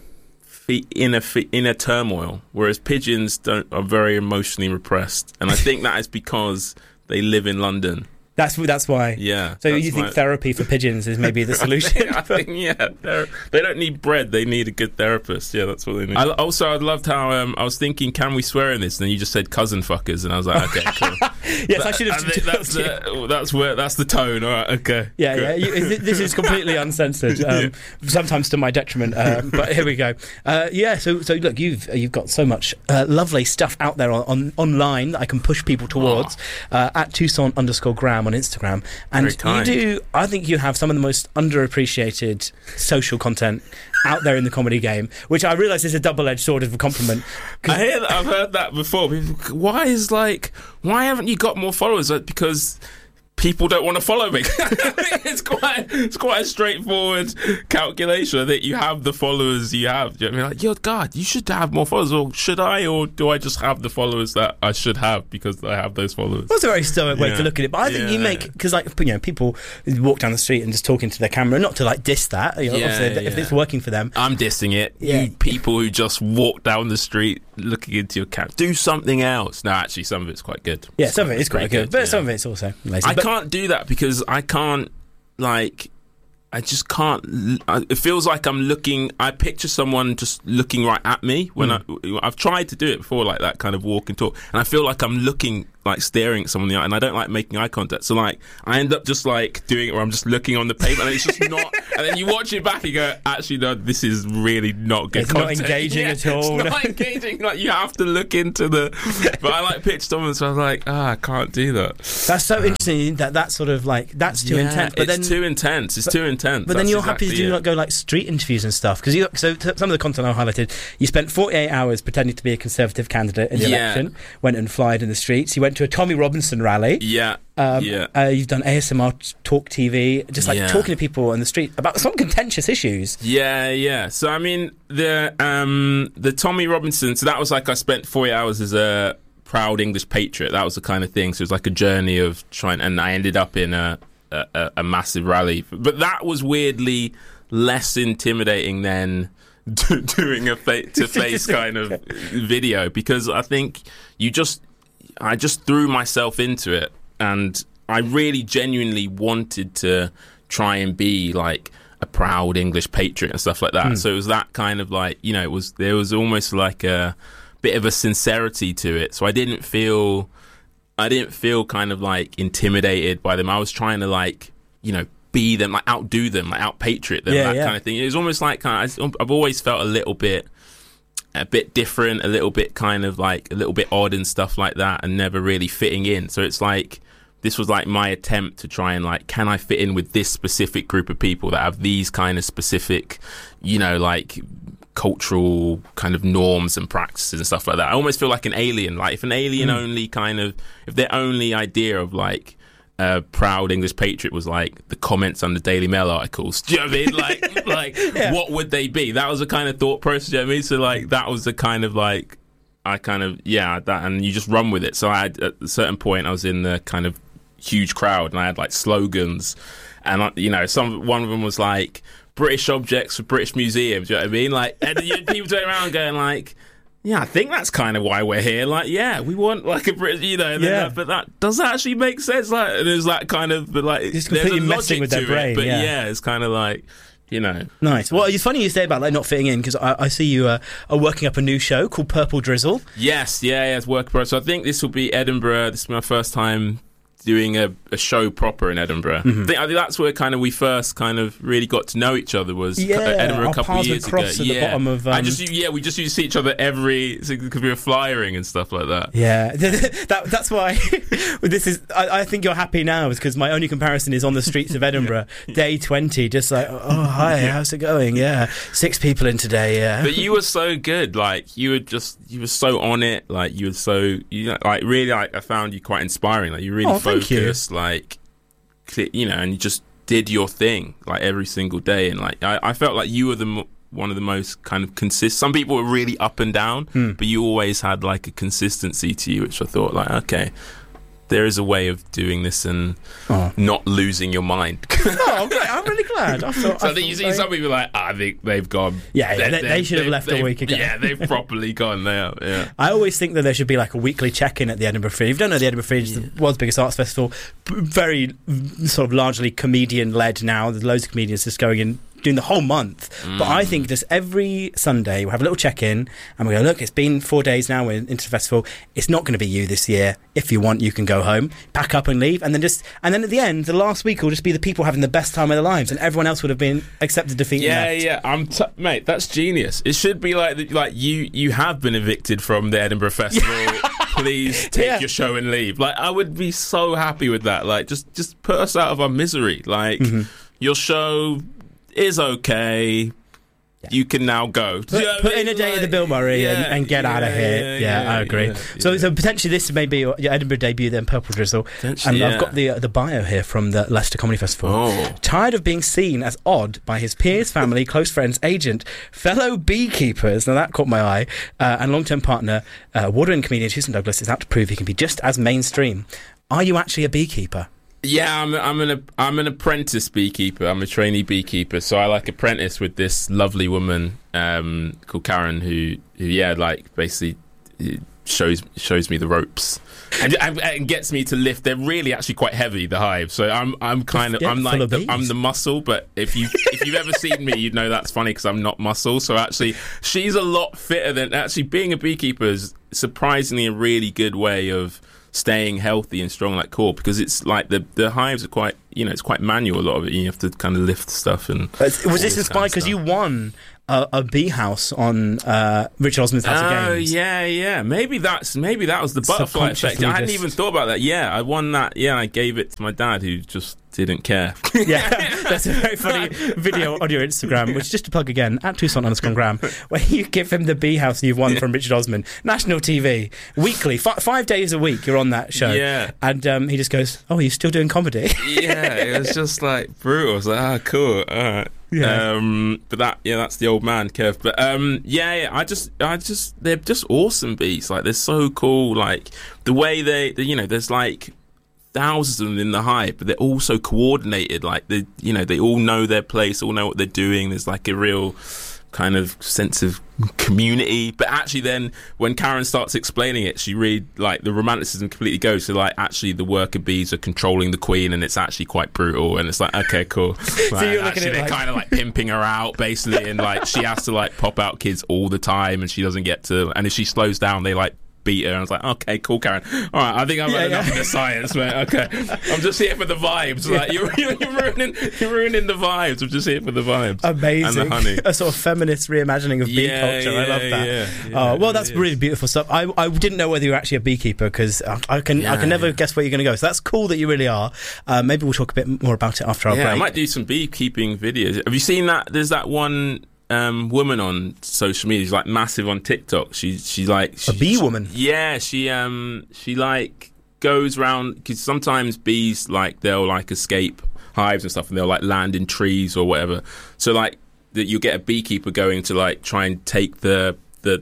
E: inner turmoil, whereas pigeons are very emotionally repressed, and I think that is because they live in London.
W: That's why.
E: Yeah.
W: So you think therapy for pigeons is maybe the solution?
E: I think they don't need bread. They need a good therapist. Yeah, that's what they need. I loved how I was thinking, can we swear in this? And then you just said cousin fuckers, and I was like, okay, cool.
W: Yes, I should have.
E: I think that's the tone. All right, okay.
W: Yeah, yeah. This is completely uncensored. Sometimes to my detriment. But here we go. So look, you've got so much lovely stuff out there online that I can push people towards at Toussaint_Graham on Instagram, and I think you have some of the most underappreciated social content out there in the comedy game, which I realise is a double-edged sword of a compliment.
E: I've heard that before. People, why haven't you got more followers? Because people don't want to follow me. It's quite a straightforward calculation. I think you have the followers you have. You know what I mean? Like, yo, God, you should have more followers. Or should I? Or do I just have the followers that I should have because I have those followers?
W: That's a very stoic way to look at it. But I think you make, because like, you know, people walk down the street and just talking to their camera, not to like diss that. You know, if it's working for them.
E: I'm dissing it. Yeah. You people who just walk down the street looking into your camera, do something else. No, actually, some of it's quite good.
W: Yeah, some of it is quite good, but some of it's also lazy.
E: I can't do that because I can't, like, I just can't. It feels like I'm looking. I picture someone just looking right at me when I've tried to do it before, like that kind of walk and talk, and I feel like I'm looking, like staring at someone in the eye, and I don't like making eye contact. So like, I end up just like doing it where I'm just looking on the pavement, and it's just not. And then you watch it back, and you go, actually, no, this is really not good.
W: It's
E: content.
W: not engaging at all.
E: It's not engaging. Like you have to look into the. But I like pitched someone, so I was like, I can't do that.
W: That's so interesting. That's sort of like that's too intense. But
E: it's too intense. It's too intense.
W: But then you're happy to do like go like street interviews and stuff because some of the content I highlighted. You spent 48 hours pretending to be a Conservative candidate in the election. Went and flied in the streets. You went to a Tommy Robinson rally.
E: Yeah.
W: You've done ASMR Talk TV, just like talking to people on the street about some contentious issues.
E: Yeah. So I mean, the Tommy Robinson. So that was like I spent 48 hours as a proud English patriot. That was the kind of thing. So it was like a journey of trying, and I ended up in a massive rally. But that was weirdly less intimidating than doing a face-to-face kind of video, because I think I just threw myself into it, and I really genuinely wanted to try and be like a proud English patriot and stuff like that. So it was that kind of like, you know, there was almost like a bit of a sincerity to it. So I didn't feel kind of like intimidated by them. I was trying to like, you know, be them, like outdo them, like out-patriot them, kind of thing. It was almost like I've always felt a bit different, a little bit kind of like a little bit odd and stuff like that, and never really fitting in. So it's like this was like my attempt to try and like, can I fit in with this specific group of people that have these kind of specific, you know, like cultural kind of norms and practices and stuff like that. I almost feel like an alien. Like if an alien if their only idea of like a proud English patriot was like the comments on the Daily Mail articles, do you know what I mean? Like what would they be? That was the kind of thought process, do you know what I mean? So like that was the kind of like that, and you just run with it. So I had, at a certain point I was in the kind of huge crowd, and I had like slogans, and you know, one of them was like British objects for British museums, do you know what I mean? Like, and people turn around going like, yeah, I think that's kind of why we're here. Like, yeah, we want like a British, you know, but that does that actually make sense? Like, and there's that kind of, but like,
W: just completely messing with their brain.
E: But yeah, it's kind of like, you know.
W: Nice. Well, it's funny you say about like not fitting in, because I see you are working up a new show called Purple Drizzle.
E: Yes, it's work pro. So I think this will be Edinburgh. This is my first time doing a show proper in Edinburgh. I think that's where kind of we first kind of really got to know each other, was Edinburgh a couple of years ago.
W: At the bottom of,
E: we just used to see each other because we were flyering and stuff like that.
W: Yeah, that's why this is. I think you're happy now, because my only comparison is on the streets of Edinburgh, day 20, just like, oh hi, how's it going? Yeah, 6 people in today. Yeah,
E: but you were so good. Like you were so on it. Like you were so, you know, like really, like I found you quite inspiring. Like you really focused, like, you know, and you just did your thing like every single day. And like I felt like you were one of the most kind of consistent. Some people were really up and down, but you always had like a consistency to you, which I thought like, okay, there is a way of doing this and not losing your mind.
W: Oh, great. I'm really glad. I
E: think you see some people like, I think they've gone.
W: Yeah, they should have left a week ago.
E: Yeah, they've properly gone now. Yeah.
W: I always think that there should be like a weekly check-in at the Edinburgh Fringe. If you don't know, the Edinburgh Fringe is the world's biggest arts festival, very sort of largely comedian-led now. There's loads of comedians just going in, doing the whole month. But I think just every Sunday we'll have a little check-in and we go, look, it's been 4 days now, we're into the festival, it's not going to be you this year. If you want, you can go home, pack up and leave, and then at the end, the last week will just be the people having the best time of their lives, and everyone else would have been accepted defeat.
E: Mate, that's genius. It should be like you have been evicted from the Edinburgh Festival. Please take your show and leave. Like, I would be so happy with that. Like, just put us out of our misery. Like, your show is okay. You can now go.
W: Put in a day at the Bill Murray and get out of here. Yeah, I agree. So potentially this may be your Edinburgh debut, then Purple Drizzle. And I've got the bio here from the Leicester Comedy Festival. Tired of being seen as odd by his peers, family, close friends, agent, fellow beekeepers. Now that caught my eye. And long-term partner, award-winning comedian Houston Douglas is out to prove he can be just as mainstream. Are you actually a beekeeper?
E: Yeah, I'm an apprentice beekeeper. I'm a trainee beekeeper. So I apprentice with this lovely woman called Karen, who basically shows me the ropes and gets me to lift. They're really actually quite heavy, the hive. So I'm the muscle. But if you've ever seen me, you'd know that's funny because I'm not muscle. So actually, she's a lot fitter than actually being a beekeeper is surprisingly a really good way of staying healthy and strong like core, because it's like the hives are quite, it's quite manual, a lot of it. You have to kind of lift stuff. And
W: was this inspired because you won a bee house on Richard Osman's House of Games?
E: Yeah. Maybe that was the butterfly effect. I hadn't even thought about that. Yeah, I won that. Yeah, I gave it to my dad, who just didn't care.
W: Yeah, that's a very funny video on your Instagram, which, just to plug again, at Tucson_Graham, where you give him the bee house you've won from Richard Osman, national TV, weekly, 5 days a week. You're on that show.
E: Yeah,
W: and he just goes, "Oh, you're still doing comedy?"
E: Yeah, it was just like brutal. I was like, cool. All right. Yeah. But that's the old man, Kev. But I just they're just awesome beats. Like, they're so cool. Like the way there's like thousands of them in the hive, but they're all so coordinated. Like they all know their place, all know what they're doing. There's like a real kind of sense of community. But actually then when Karen starts explaining it, she really, like, the romanticism completely goes. So like, actually the worker bees are controlling the queen, and it's actually quite brutal, and it's like, okay, cool. So you're actually they're kind of like pimping her out basically, and like she has to like pop out kids all the time, and she doesn't get to, and if she slows down they like beat her. And I was like, okay, cool, Karen. All right, I think I've had enough of the science, mate. Okay, I'm just here for the vibes. Like, you're ruining the vibes. I'm just here for the vibes.
W: Amazing.
E: And the honey.
W: A sort of feminist reimagining of bee culture. I love that. Well, that's really beautiful stuff. I didn't know whether you were actually a beekeeper, because I can never guess where you're going to go. So that's cool that you really are. Maybe we'll talk a bit more about it after our break.
E: I might do some beekeeping videos. Have you seen that? There's that one woman on social media. She's like massive on TikTok. She's like
W: a bee woman.
E: Yeah, she like goes around, because sometimes bees, like, they'll like escape hives and stuff, and they'll like land in trees or whatever. So like you get a beekeeper going to like try and take the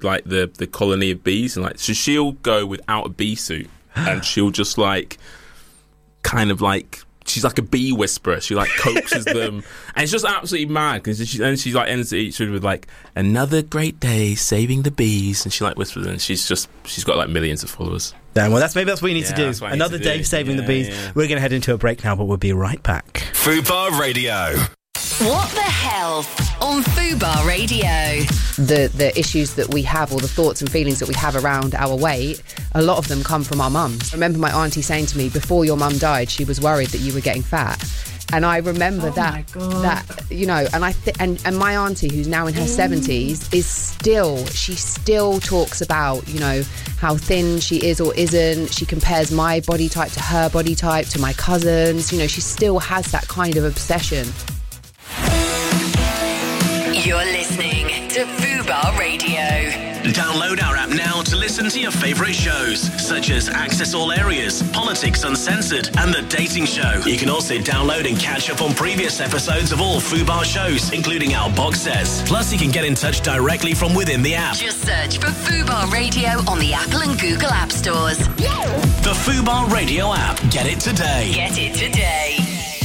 E: colony of bees, and like, so she'll go without a bee suit, and she'll just like kind of like, she's like a bee whisperer. She like coaxes them, and it's just absolutely mad, because she like ends each with like, another great day saving the bees, and she like whispers, and she's got like millions of followers.
W: Damn, well, that's what we need to do. Another day saving the bees. We're going to head into a break now, but we'll be right back.
C: Fubar Radio.
F: What the hell on Fubar Radio?
J: The issues that we have, or the thoughts and feelings that we have around our weight, a lot of them come from our mums. I remember my auntie saying to me, before your mum died, she was worried that you were getting fat. And I remember that, and my auntie, who's now in her 70s, she still talks about, how thin she is or isn't. She compares my body type to her body type, to my cousins. She still has that kind of obsession.
F: You're listening to Fubar Radio.
C: Download our app now to listen to your favourite shows, such as Access All Areas, Politics Uncensored, and The Dating Show. You can also download and catch up on previous episodes of all Fubar shows, including our box sets. Plus, you can get in touch directly from within the app.
F: Just search for Fubar Radio on the Apple and Google App Stores.
C: The Fubar Radio app. Get it today.
F: Get it today.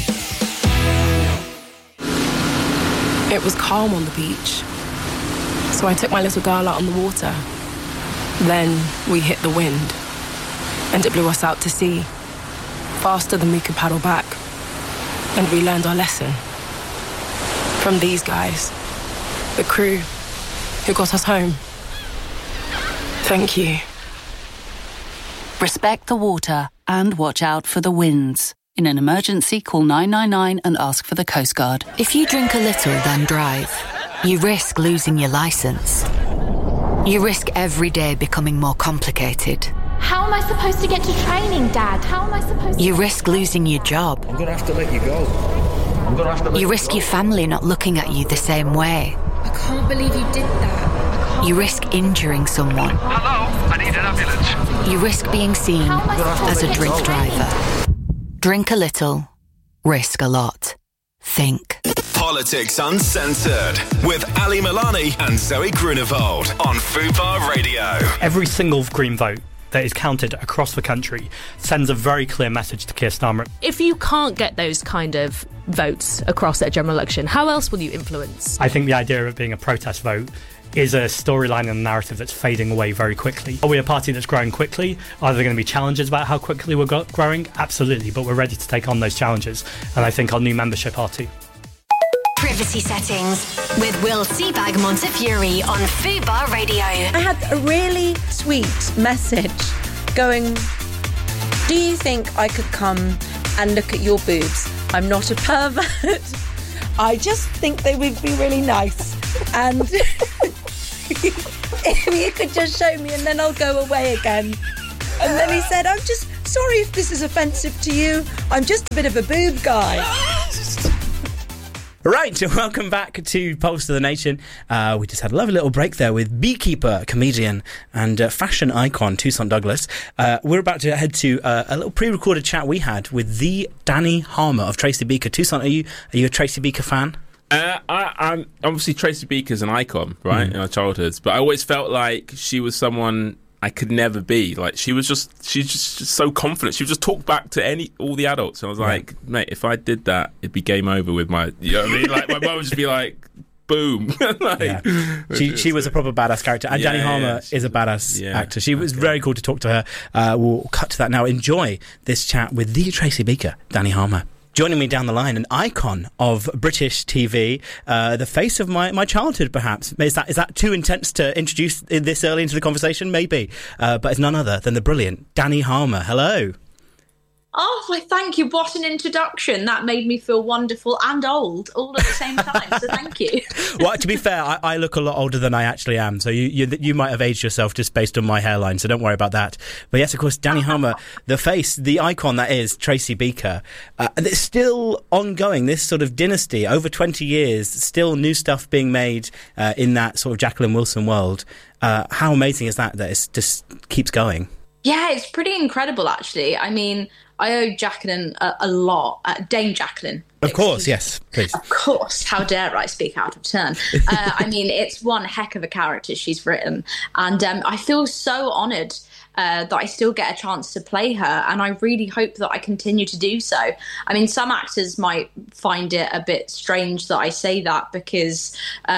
H: It was calm on the beach, so I took my little girl out on the water. Then we hit the wind, and it blew us out to sea, faster than we could paddle back. And we learned our lesson from these guys, the crew who got us home. Thank you.
I: Respect the water and watch out for the winds. In an emergency, call 999 and ask for the Coast Guard.
X: If you drink a little, then drive, you risk losing your licence. You risk every day becoming more complicated.
Y: How am I supposed to get to training, Dad? How am I supposed to...
X: You risk losing your job.
Z: I'm going to have to let you go.
X: You risk your family not looking at you the same way.
Y: I can't believe you did that.
X: You risk injuring someone.
A: Hello, I need an ambulance.
X: You risk being seen as a drink driver. Drink a little, risk a lot. Think.
C: Politics Uncensored with Ali Milani and Zoe Grunewald on Fubar Radio.
B: Every single Green vote that is counted across the country sends a very clear message to Keir Starmer.
G: If you can't get those kind of votes across at a general election, how else will you influence?
B: I think the idea of it being a protest vote is a storyline and a narrative that's fading away very quickly. Are we a party that's growing quickly? Are there going to be challenges about how quickly we're growing? Absolutely, but we're ready to take on those challenges, and I think our new membership are too.
K: Privacy Settings with Will Seabag Montefiore on Fubar Radio.
L: I had a really sweet message going, do you think I could come and look at your boobs? I'm not a pervert. I just think they would be really nice. And if you could just show me and then I'll go away again. And then he said, I'm just sorry if this is offensive to you. I'm just a bit of a boob guy.
W: Right, welcome back to Pulse of the Nation. We just had a lovely little break there with beekeeper, comedian and fashion icon Toussaint Douglas. We're about to head to a little pre-recorded chat we had with the Danny Harmer of Tracy Beaker. Toussaint, are you a Tracy Beaker fan?
E: I'm obviously Tracy Beaker's an icon, right, in our childhoods, but I always felt like she was someone I could never be. Like she's just so confident. She would just talk back to all the adults. And I was like, mate, if I did that, it'd be game over with my, you know what I mean? Like my mum would just be like, boom.
W: She was a proper badass character. And Danny Harmer is a badass actor. She was very cool to talk to her. We'll cut to that now. Enjoy this chat with the Tracy Beaker, Danny Harmer. Joining me down the line, an icon of British TV, the face of my childhood, perhaps. Is that too intense to introduce this early into the conversation? Maybe. But it's none other than the brilliant Danny Harmer. Hello.
Z: Oh, why, thank you. What an introduction. That made me feel wonderful and old all at the same time, so thank you.
W: Well, to be fair, I look a lot older than I actually am, so you might have aged yourself just based on my hairline, so don't worry about that. But yes, of course, Danny Harmer, the face, the icon that is Tracy Beaker. And it's still ongoing, this sort of dynasty, over 20 years, still new stuff being made in that sort of Jacqueline Wilson world. How amazing is that it just keeps going?
Z: Yeah, it's pretty incredible, actually. I mean, I owe Jacqueline a lot. Dame Jacqueline.
W: Of course, yes, please.
Z: Of course. How dare I speak out of turn? I mean, it's one heck of a character she's written. And I feel so honoured that I still get a chance to play her, and I really hope that I continue to do so. I mean, some actors might find it a bit strange that I say that because,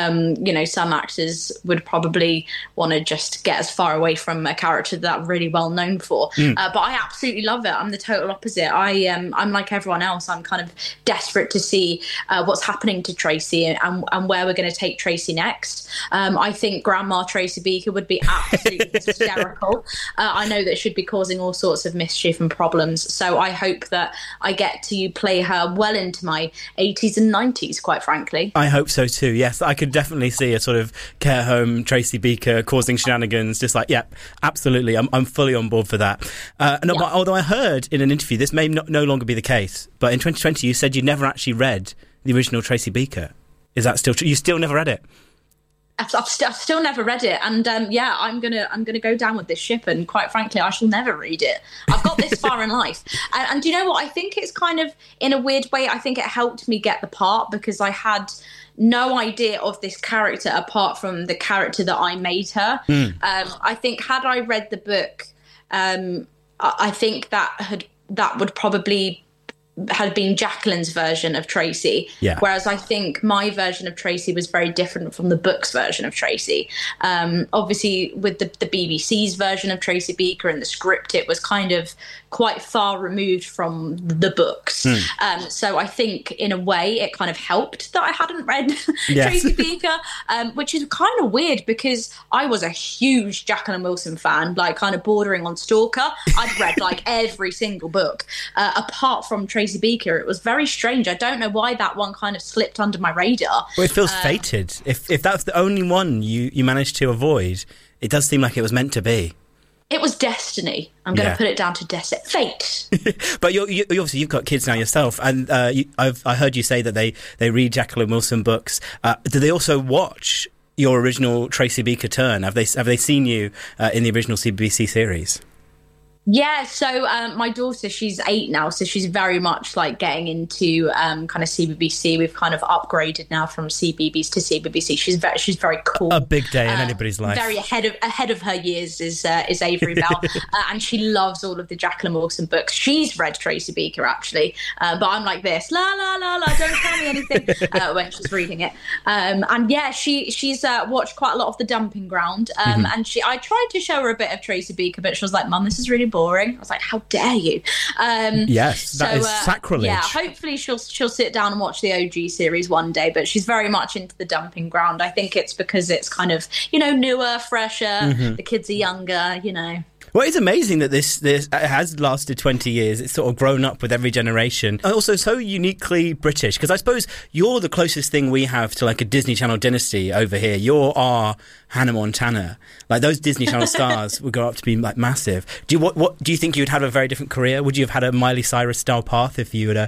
Z: some actors would probably want to just get as far away from a character that I'm really well known for. But I absolutely love it. I'm the total opposite. I'm like everyone else. I'm kind of desperate to see what's happening to Tracy and where we're going to take Tracy next. I think Grandma Tracy Beaker would be absolutely hysterical. I know that should be causing all sorts of mischief and problems. So I hope that I get to play her well into my 80s and 90s, quite frankly.
W: I hope so too, yes. I could definitely see a sort of care home Tracy Beaker causing shenanigans, just like, yeah, absolutely. I'm fully on board for that. Although I heard in an interview, this may no longer be the case, but in 2020 you said you never actually read the original Tracy Beaker. Is that still true? You still never read it?
Z: I've still never read it, and I'm gonna go down with this ship, and quite frankly, I shall never read it. I've got this far in life, and do you know what? I think it's kind of, in a weird way, I think it helped me get the part because I had no idea of this character apart from the character that I made her. I think had I read the book, I think that would probably had been Jacqueline's version of Tracy, whereas I think my version of Tracy was very different from the book's version of Tracy. Obviously, with the BBC's version of Tracy Beaker and the script, it was kind of quite far removed from the books. So I think, in a way, it kind of helped that I hadn't read Tracy Beaker, which is kind of weird because I was a huge Jacqueline Wilson fan, like kind of bordering on stalker. I'd read like every single book, apart from Tracy Beaker. It was very strange. I don't know why that one kind of slipped under my radar.
W: Well, it feels fated. If that's the only one you managed to avoid, it does seem like it was meant to be.
Z: It was destiny. I'm going to put it down to fate.
W: But you obviously you've got kids now yourself, and I heard you say that they read Jacqueline Wilson books. Do they also watch your original Tracy Beaker turn? Have they seen you in the original CBBC series?
Z: Yeah, so my daughter, she's 8 now, so she's very much like getting into kind of CBBC. We've kind of upgraded now from CBeebies to CBBC. She's very cool.
W: A big day in anybody's life.
Z: Very ahead of her years is Avery Bell, and she loves all of the Jacqueline Wilson books. She's read Tracy Beaker actually, but I'm like this, la la la la, don't tell me anything when she's reading it. And yeah, she's watched quite a lot of The Dumping Ground, and I tried to show her a bit of Tracy Beaker, but she was like, "Mum, this is really boring." I was like, how dare you?
W: Yes, that is sacrilege.
Z: Yeah, hopefully she'll sit down and watch the OG series one day, but she's very much into The Dumping Ground. I think it's because it's kind of, newer, fresher, the kids are younger,
W: Well, it's amazing that this has lasted 20 years. It's sort of grown up with every generation. And also so uniquely British, because I suppose you're the closest thing we have to like a Disney Channel dynasty over here. You're our Hannah Montana. Like those Disney Channel stars would grow up to be like massive. Do you think you'd have a very different career? Would you have had a Miley Cyrus style path if you